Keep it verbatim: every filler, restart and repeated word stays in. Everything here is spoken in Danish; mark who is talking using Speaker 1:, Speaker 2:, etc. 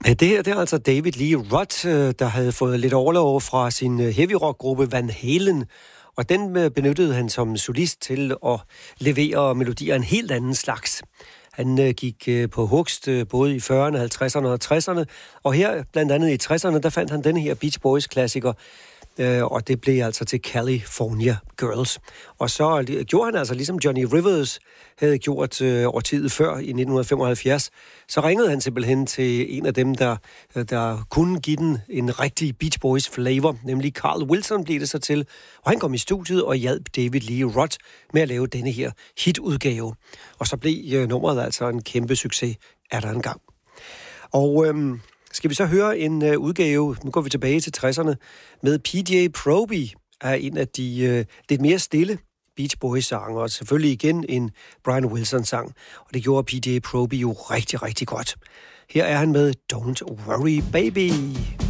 Speaker 1: Ja, det her det er altså David Lee Roth, der havde fået lidt overlov fra sin heavy rock-gruppe Van Halen, og den benyttede han som solist til at levere melodier af en helt anden slags. Han øh, gik øh, på hugst øh, både i fyrrerne, halvtredserne og tresserne, og her blandt andet i tresserne, der fandt han denne her Beach Boys-klassiker, øh, og det blev altså til California Girls. Og så øh, gjorde han altså, ligesom Johnny Rivers havde gjort øh, årtiet før i nitten femoghalvfjerds, så ringede han simpelthen til en af dem, der, der kunne give den en rigtig Beach Boys flavor, nemlig Carl Wilson blev det så til, og han kom i studiet og hjalp David Lee Roth med at lave denne her hitudgave. Og så blev øh, nummeret altså en kæmpe succes, er der engang. Og øhm, skal vi så høre en øh, udgave, nu går vi tilbage til tresserne, med P J Proby, er en af de øh, lidt mere stille Beach Boys-sanger, og selvfølgelig igen en Brian Wilson-sang. Og det gjorde P J Proby jo rigtig, rigtig godt. Her er han med Don't Worry Baby.